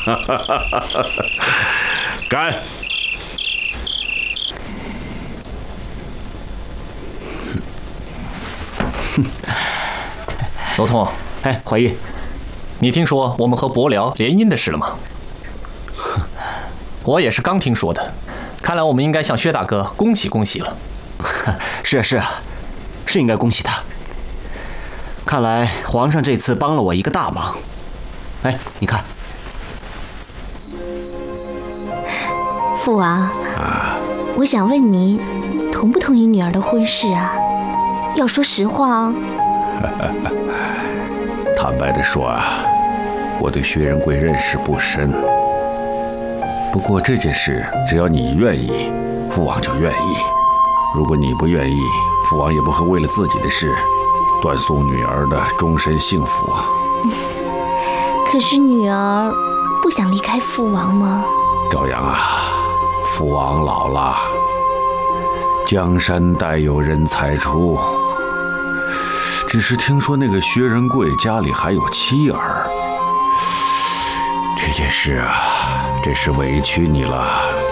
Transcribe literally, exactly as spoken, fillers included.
干！ 罗通， 哎，怀玉， 你听说我们和伯辽联姻的事了吗？我也是刚听说的，看来我们应该向薛大哥恭喜恭喜了。 是啊是啊，是应该恭喜他。看来皇上这次帮了我一个大忙。哎，你看， 父王，我想问你，同不同意女儿的婚事啊？要说实话啊。 坦白的说啊，我对薛仁贵认识不深。不过这件事，只要你愿意，父王就愿意；如果你不愿意，父王也不会为了自己的事断送女儿的终身幸福啊。 可是女儿不想离开父王吗？ 朝阳啊，父王老了，江山代有人才出。只是听说那个薛仁贵家里还有妻儿，这件事啊，真是委屈你了。